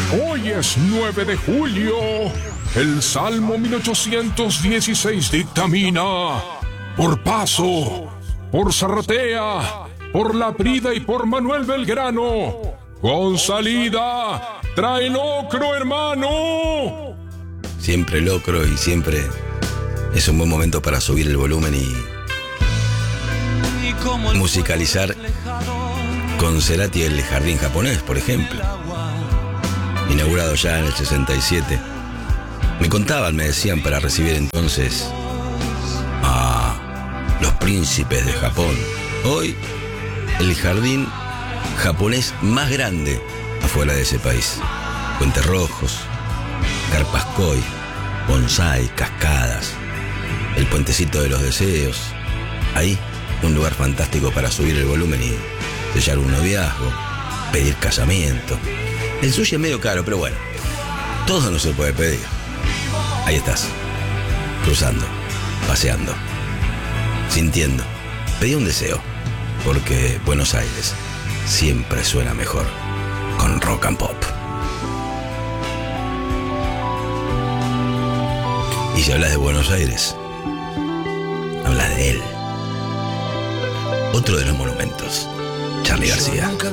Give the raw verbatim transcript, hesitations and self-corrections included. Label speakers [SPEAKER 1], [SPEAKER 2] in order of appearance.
[SPEAKER 1] Hoy es nueve de julio. El Salmo mil ochocientos dieciséis dictamina: por Paso, por Zarratea, por La Prida y por Manuel Belgrano, con salida, trae locro, hermano.
[SPEAKER 2] Siempre locro y siempre es un buen momento para subir el volumen y musicalizar con Cerati el Jardín Japonés, por ejemplo, inaugurado ya en el sesenta y siete. Me contaban, me decían, para recibir entonces a los príncipes de Japón. Hoy, el jardín japonés más grande afuera de ese país. Puentes rojos, carpas koi, bonsai, cascadas, el puentecito de los deseos. Ahí, un lugar fantástico para subir el volumen y sellar un noviazgo, pedir casamiento. El sushi es medio caro, pero bueno, todo no se puede pedir. Ahí estás, cruzando, paseando, sintiendo. Pedí un deseo, porque Buenos Aires siempre suena mejor con rock and pop. Y si hablas de Buenos Aires, hablas de él. Otro de los monumentos, Charly García.